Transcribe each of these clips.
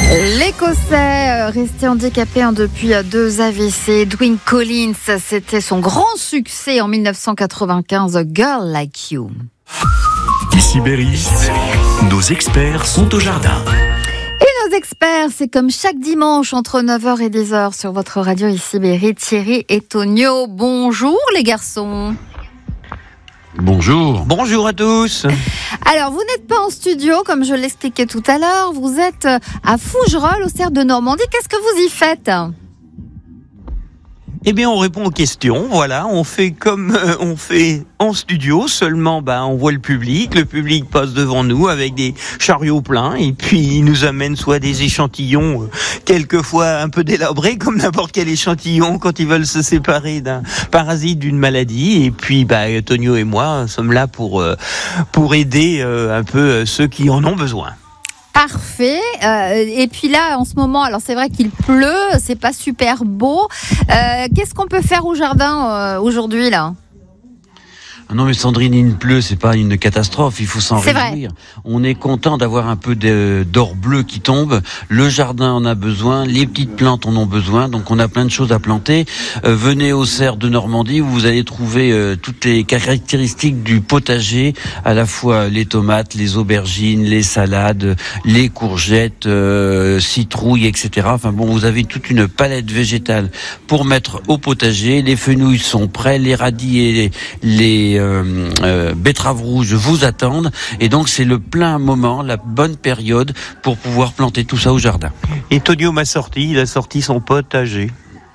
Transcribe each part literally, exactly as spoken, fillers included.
L'Écossais euh, resté handicapé hein, depuis euh, deux A V C, Edwyn Collins, c'était son grand succès en dix-neuf cent quatre-vingt-quinze, A Girl Like You. Ici Berry, nos experts sont au jardin. Et nos experts, c'est comme chaque dimanche entre neuf heures et dix heures sur votre radio Ici Berry, Thierry et Tonio. Bonjour les garçons. Bonjour. Bonjour à tous. Alors, vous n'êtes pas en studio, comme je l'expliquais tout à l'heure. Vous êtes à Fougerolles, au cerf de Normandie. Qu'est-ce que vous y faites ? Eh bien, on répond aux questions. Voilà, on fait comme euh, on fait en studio. Seulement, bah, on voit le public. Le public passe devant nous avec des chariots pleins et puis il nous amène soit des échantillons, euh, quelquefois un peu délabrés, comme n'importe quel échantillon quand ils veulent se séparer d'un parasite, d'une maladie. Et puis, bah, Tonio et moi sommes là pour euh, pour aider euh, un peu ceux qui en ont besoin. Parfait. Euh, et puis là, en ce moment, alors c'est vrai qu'il pleut, c'est pas super beau. Euh, qu'est-ce qu'on peut faire au jardin euh, aujourd'hui là ? Non mais Sandrine, il pleut, c'est pas une catastrophe, il faut s'en c'est réjouir. Vrai. On est content d'avoir un peu de, d'or bleu qui tombe, le jardin en a besoin, les petites plantes en ont besoin, donc on a plein de choses à planter. Euh, venez au cerf de Normandie où vous allez trouver euh, toutes les caractéristiques du potager, à la fois les tomates, les aubergines, les salades, les courgettes, euh, citrouilles, et cetera. Enfin bon, vous avez toute une palette végétale pour mettre au potager. Les fenouils sont prêts, les radis et les, les Euh, euh, betteraves rouges vous attendent et donc c'est le plein moment, la bonne période pour pouvoir planter tout ça au jardin. Et Tonio m'a sorti, il a sorti son potager.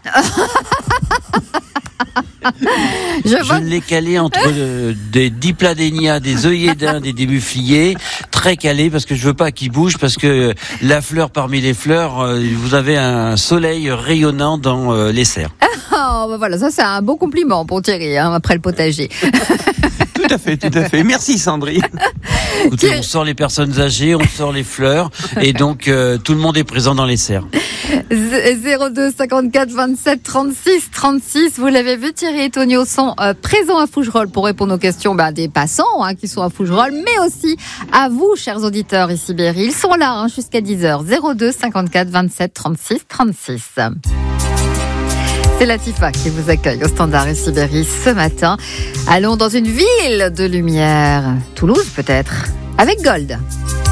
Je, Je l'ai calé entre euh, des dipladénias, des œillets d'Inde et des buffliers, très calé parce que je veux pas qu'il bouge, parce que euh, la fleur parmi les fleurs, euh, vous avez un soleil rayonnant dans euh, les serres. Oh, bah voilà, ça c'est un beau compliment pour Thierry hein, après le potager. Tout à fait, tout à fait. Merci Sandrine. Écoutez, on sort les personnes âgées, on sort les fleurs et donc euh, tout le monde est présent dans les serres. zéro deux cinquante-quatre vingt-sept trente-six trente-six, vous l'avez vu, Thierry et Tonio sont euh, présents à Fougerolles pour répondre aux questions bah, des passants hein, qui sont à Fougerolles, mais aussi à vous, chers auditeurs Ici Berry. Ils sont là hein, jusqu'à dix heures. zéro deux cinquante-quatre vingt-sept trente-six trente-six. C'est Latifa qui vous accueille au standard Ici Berry ce matin. Allons dans une ville de lumière, Toulouse peut-être, avec Gold.